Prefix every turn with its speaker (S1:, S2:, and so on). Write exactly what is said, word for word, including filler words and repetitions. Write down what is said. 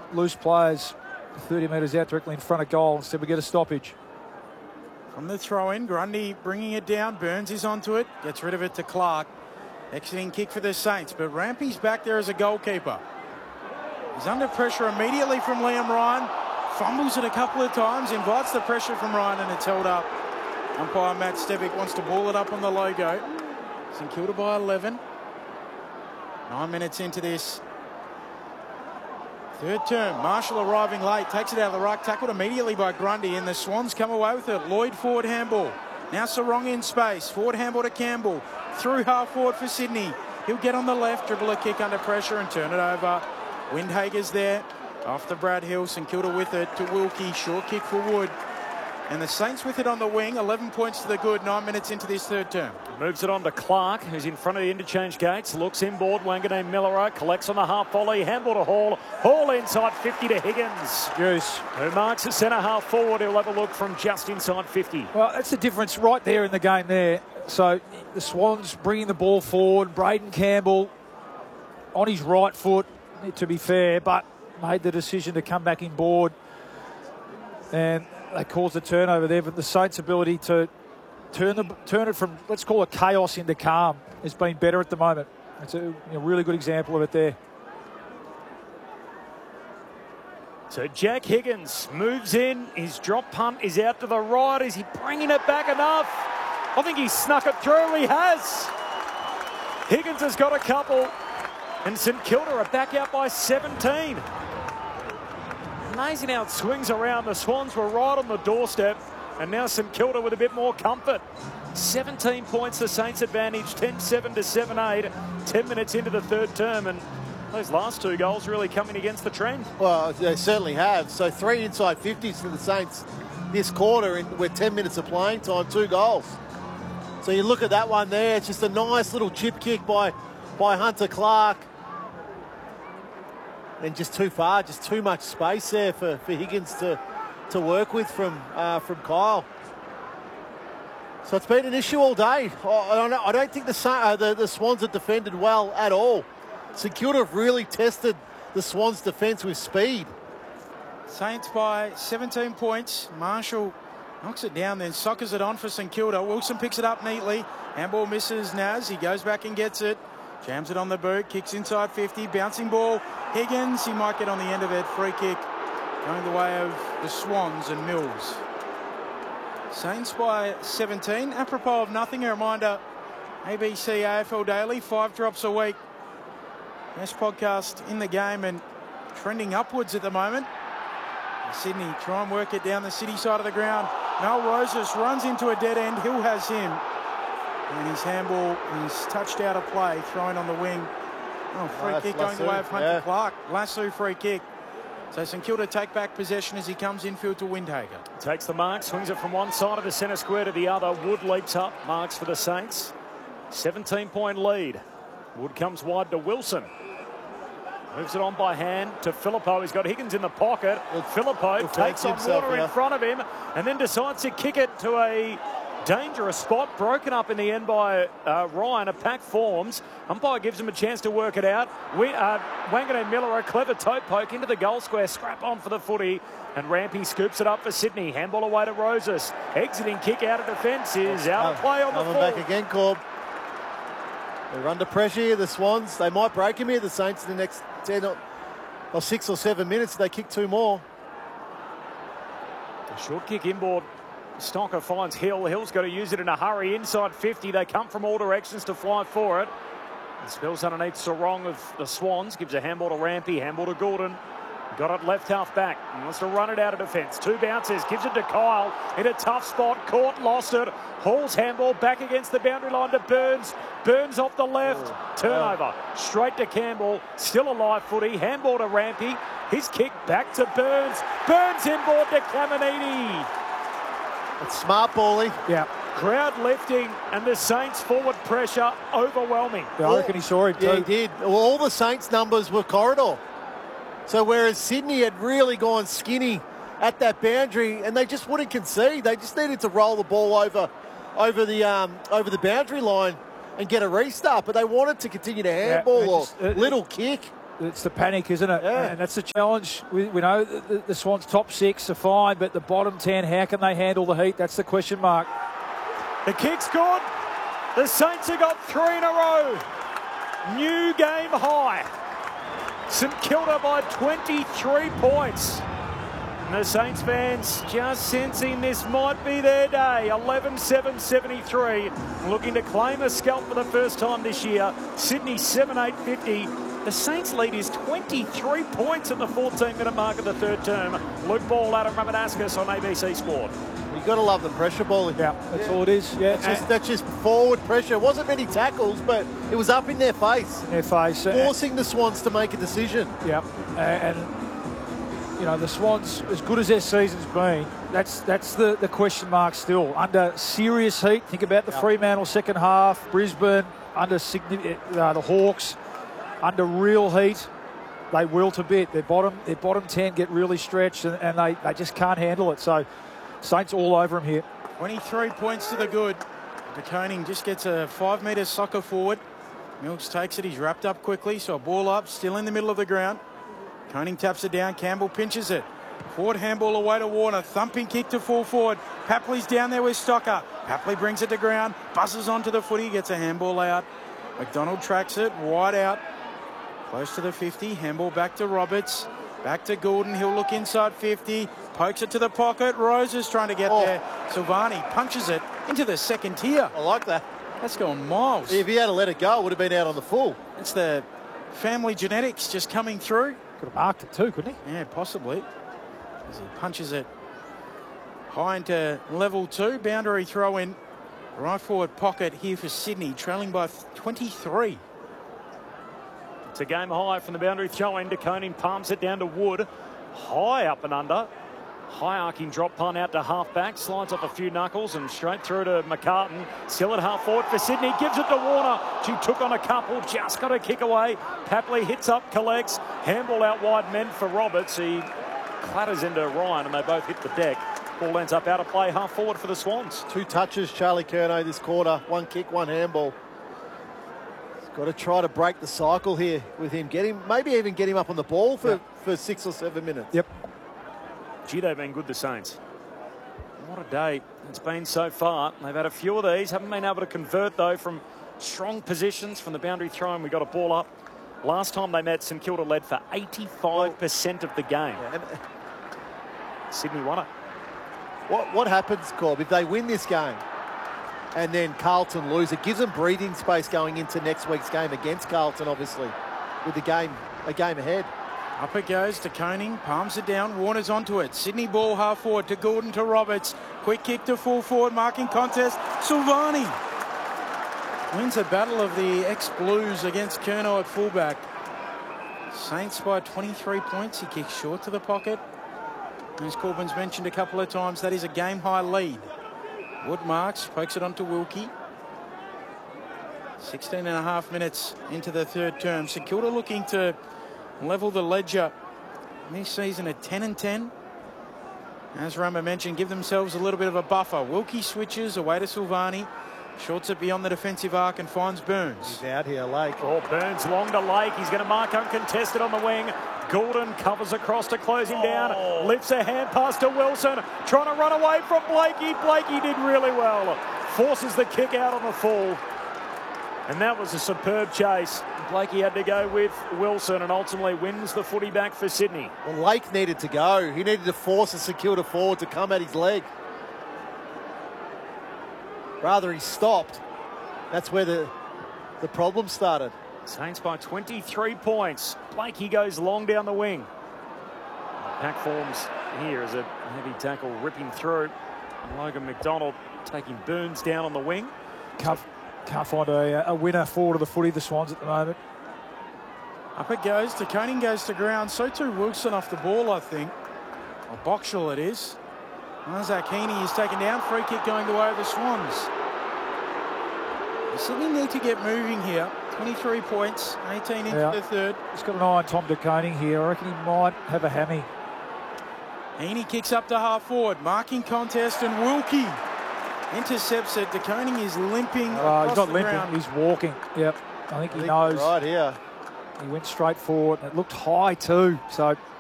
S1: loose players thirty metres out directly in front of goal. Instead, we get a stoppage.
S2: From the throw-in, Grundy bringing it down. Burns is onto it. Gets rid of it to Clark. Exiting kick for the Saints, but Rampy's back there as a goalkeeper. He's under pressure immediately from Liam Ryan. Fumbles it a couple of times, invites the pressure from Ryan, and it's held up. Umpire Matt Stevic wants to ball it up on the logo. St Kilda by eleven. Nine minutes into this third term. Marshall arriving late, takes it out of the ruck, tackled immediately by Grundy, and the Swans come away with it. Lloyd forward handball. Now Sarong in space. Forward handball to Campbell. Through half forward for Sydney. He'll get on the left, dribble a kick under pressure and turn it over. Windhager's there. Off the Brad Hill. St Kilda with it to Wilkie. Short kick for Wood. And the Saints with it on the wing. eleven points to the good. Nine minutes into this third term.
S3: Moves it on to Clark, who's in front of the interchange gates. Looks inboard. Wanganeen Millero collects on the half volley. Handball to Hall. Hall inside fifty to Higgins.
S1: Juice.
S3: Who marks the centre half forward. He'll have a look from just inside fifty.
S1: Well, that's the difference right there in the game there. So the Swans bringing the ball forward. Braden Campbell on his right foot, to be fair, but made the decision to come back inboard. And they caused a turnover there, but the Saints' ability to turn the turn it from, let's call it chaos, into calm has been better at the moment. It's a you know, really good example of it there.
S3: So Jack Higgins moves in. His drop punt is out to the right. Is he bringing it back enough? I think he snuck it through. He has. Higgins has got a couple. And St Kilda are back out by seventeen. Amazing how it swings around. The Swans were right on the doorstep. And now St Kilda with a bit more comfort. seventeen points, the Saints advantage. ten seven to seven eight. ten minutes into the third term. And those last two goals really coming against the trend.
S4: Well, they certainly have. So three inside fifties for the Saints this quarter in, with ten minutes of playing time, two goals. So you look at that one there. It's just a nice little chip kick by, by Hunter Clark. And just too far, just too much space there for, for Higgins to, to work with from uh, from Kyle. So it's been an issue all day. I don't, I don't think the, uh, the the Swans have defended well at all. St Kilda have really tested the Swans' defence with speed.
S2: Saints by seventeen points. Marshall knocks it down, then soccers it on for St Kilda. Wilson picks it up neatly. Handball misses Naz. He goes back and gets it. Jams it on the boot. Kicks inside fifty. Bouncing ball. Higgins. He might get on the end of it. Free kick going the way of the Swans and Mills. Saints by seventeen. Apropos of nothing, a reminder, A B C A F L Daily, five drops a week. Best podcast in the game and trending upwards at the moment. Sydney try and work it down the city side of the ground. Mel Roses runs into a dead end. Hill has him. And his handball is touched out of play, thrown on the wing. Oh, free
S4: oh,
S2: kick going
S4: Lasso,
S2: the way of Hunter
S4: yeah.
S2: Clark. Lasso free kick. So St Kilda take back possession as he comes infield to Windhager.
S3: Takes the mark, swings it from one side of the centre square to the other. Wood leaps up, marks for the Saints. seventeen point lead. Wood comes wide to Wilson. Moves it on by hand to Filippo. He's got Higgins in the pocket. Filippo takes on water in front of him and then decides to kick it to a dangerous spot. Broken up in the end by uh, Ryan. A pack forms. Umpire gives him a chance to work it out. We, uh, Wanganeen Miller, a clever toe poke into the goal square. Scrap on for the footy. And Rampy scoops it up for Sydney. Handball away to Roses. Exiting kick out of defence is out of play on the
S4: Coming
S3: full.
S4: back again, Corb. They're under pressure here, the Swans. They might break him here, the Saints, in the next ten or, or six or seven minutes. They kick two more.
S3: A short kick inboard. Stonker finds Hill. Hill's got to use it in a hurry. Inside fifty. They come from all directions to fly for it. And spills underneath Sarong of the Swans. Gives a handball to Rampy. Handball to Gordon. Got it left half back. He wants to run it out of defence. Two bounces. Gives it to Kyle. In a tough spot. Caught. Lost it. Hall's handball back against the boundary line to Burns. Burns off the left. Turnover. Straight to Campbell. Still a live footy. Handball to Rampy. His kick back to Burns. Burns inboard to Caminiti.
S4: It's smart balling.
S1: Yeah.
S3: Crowd lifting and the Saints forward pressure overwhelming.
S1: Yeah, I reckon he saw him too.
S4: Yeah, he did. Well, all the Saints numbers were corridor. So whereas Sydney had really gone skinny at that boundary and they just wouldn't concede. They just needed to roll the ball over over the um, over the boundary line and get a restart. But they wanted to continue to handball
S1: yeah, just,
S4: or
S1: uh,
S4: little kick.
S1: It's the panic, isn't it?
S4: Yeah.
S1: And that's the challenge. We, we know the, the Swans' top six are fine, but the bottom ten, how can they handle the heat? That's the question mark.
S3: The kick's good. The Saints have got three in a row. New game high. St Kilda by twenty-three points. And the Saints fans just sensing this might be their day. eleven seven seventy-three. Looking to claim a scalp for the first time this year. Sydney seven eight fifty. The Saints lead is twenty-three points at the fourteen minute mark of the third term. Luke Ball, Adam Ramadaskas on A B C Sport.
S4: You've got to love the pressure bowling.
S1: Yeah, that's
S4: yeah.
S1: all it is. Yeah,
S4: That's just, that's just forward pressure. It wasn't many tackles, but it was up in their face.
S1: in their face.
S4: Forcing the Swans to make a decision.
S1: Yeah, and, and you know, the Swans, as good as their season's been, that's that's the, the question mark still. Under serious heat, think about the
S4: Yep.
S1: Fremantle second half, Brisbane, under significant, uh, the Hawks, under real heat, they wilt a bit. Their bottom their bottom ten get really stretched, and, and they, they just can't handle it. So Saints all over them here.
S2: twenty-three points to the good. De Koning just gets a five metre soccer forward. Milks takes it. He's wrapped up quickly. So a ball up, still in the middle of the ground. Koning taps it down. Campbell pinches it. Forward handball away to Warner. Thumping kick to full forward. Papley's down there with Stocker. Papley brings it to ground. Buzzes onto the footy. Gets a handball out. McDonald tracks it. Wide out. Close to the fifty. Handball back to Roberts. Back to Gordon. He'll look inside fifty. Pokes it to the pocket. Rose is trying to get
S4: Oh.
S2: there. Silvani punches it into the second tier.
S4: I like that.
S2: That's gone miles.
S4: If he had to let it go, it would have been out on the full.
S2: It's the family genetics just coming through.
S1: Could have marked it too, couldn't he?
S2: Yeah, possibly. As he punches it high into level two. Boundary throw in. Right forward pocket here for Sydney, trailing by twenty-three.
S3: It's a game high from the boundary throw in. De Koning palms it down to Wood. High up and under. High arcing drop punt out to half back. Slides off a few knuckles and straight through to McCartan. Still at half forward for Sydney. Gives it to Warner. She took on a couple. Just got a kick away. Papley hits up, collects. Handball out wide, meant for Roberts. He clatters into Ryan and they both hit the deck. Ball ends up out of play, half forward for the Swans.
S4: Two touches, Charlie Curnow this quarter. One kick, one handball. He's got to try to break the cycle here with him. Get him, maybe even get him up on the ball for,
S1: Yep.
S4: for six or seven minutes.
S1: Yep.
S3: Gee, they've been good, the Saints. What a day it's been so far. They've had a few of these. Haven't been able to convert, though, from strong positions from the boundary throw, and we got a ball up. Last time they met, St Kilda led for eighty-five percent of the game.
S4: Yeah, and
S3: Sydney won it.
S4: what, what happens, Corb, if they win this game and then Carlton lose? It gives them breathing space going into next week's game against Carlton, obviously, with the game a game ahead.
S2: Up it goes to Koning, palms it down, Warner's onto it. Sydney ball half forward to Gordon to Roberts. Quick kick to full forward, marking contest. Silvani wins a battle of the ex-Blues against Curnow at fullback. Saints by twenty-three points. He kicks short to the pocket. As Corbin's mentioned a couple of times, that is a game-high lead. Wood marks, pokes it onto Wilkie. sixteen and a half minutes into the third term. St Kilda looking to level the ledger this season at ten and ten. As Rama mentioned, give themselves a little bit of a buffer. Wilkie switches away to Silvani. Shorts it beyond the defensive arc and finds Burns.
S4: He's out here, Lake.
S3: Oh, Burns long to Lake. He's going to mark uncontested on the wing. Gordon covers across to close him down.
S4: Oh.
S3: Lifts a hand pass to Wilson. Trying to run away from Blakey. Blakey did really well. Forces the kick out on the full. And that was a superb chase. Blakey had to go with Wilson and ultimately wins the footy back for Sydney.
S4: Well, Lake needed to go. He needed to force a St Kilda forward to come at his leg. Rather, he stopped. That's where the, the problem started.
S3: Saints by twenty-three points. Blakey goes long down the wing. Pack forms here as a heavy tackle ripping through. Logan McDonald taking Burns down on the wing.
S1: Can't, can't find a, a winner forward of the footy, the Swans, at the moment.
S2: Up it goes. De Koning goes to ground. So too Wilson off the ball, I think. Or Boxall it is. Isaac Heaney is taken down. Free kick going the way of the Swans. Sydney need to get moving here. twenty-three points, eighteen into
S1: Yeah.
S2: the third.
S1: He's got an eye on Tom De Koning here. I reckon he might have a hammy.
S2: Heaney kicks up to half forward. Marking contest and Wilkie intercepts it. De Koning is limping
S1: Uh,
S2: across
S1: he's not
S2: the
S1: limping,
S2: ground.
S1: he's walking. Yep, I think
S4: I
S1: he
S4: think
S1: knows.
S4: right here.
S1: He went straight forward. It looked high too. So